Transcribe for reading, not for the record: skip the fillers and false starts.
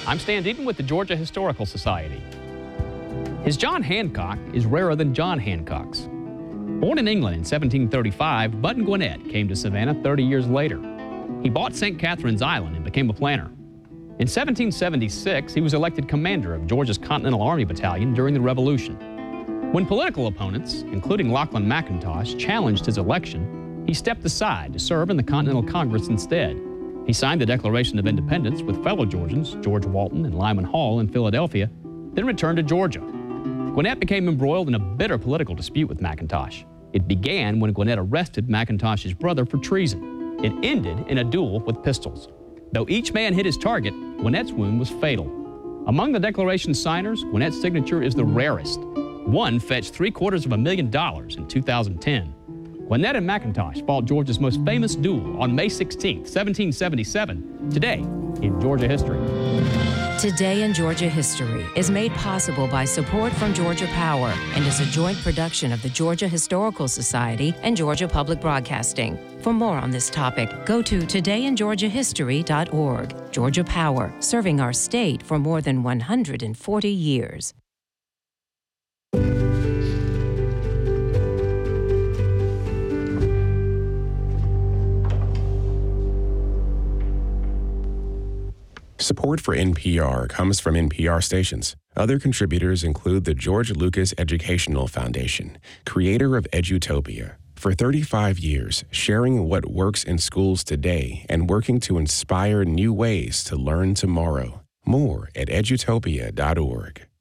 I'm Stan Deaton with the Georgia Historical Society. His John Hancock is rarer than John Hancocks. Born in England in 1735, Button Gwinnett came to Savannah 30 years later. He bought St. Catherine's Island and became a planter. In 1776, he was elected commander of Georgia's Continental Army Battalion during the Revolution. When political opponents, including Lachlan McIntosh, challenged his election, he stepped aside to serve in the Continental Congress instead. He signed the Declaration of Independence with fellow Georgians, George Walton and Lyman Hall in Philadelphia, then returned to Georgia. Gwinnett became embroiled in a bitter political dispute with McIntosh. It began when Gwinnett arrested McIntosh's brother for treason. It ended in a duel with pistols. Though each man hit his target, Gwinnett's wound was fatal. Among the Declaration signers, Gwinnett's signature is the rarest. One fetched $750,000 in 2010. Gwinnett and McIntosh fought Georgia's most famous duel on May 16, 1777, today in Georgia history. Today in Georgia History is made possible by support from Georgia Power and is a joint production of the Georgia Historical Society and Georgia Public Broadcasting. For more on this topic, go to todayingeorgiahistory.org. Georgia Power, serving our state for more than 140 years. Support for NPR comes from NPR stations. Other contributors include the George Lucas Educational Foundation, creator of Edutopia. For 35 years, sharing what works in schools today and working to inspire new ways to learn tomorrow. More at edutopia.org.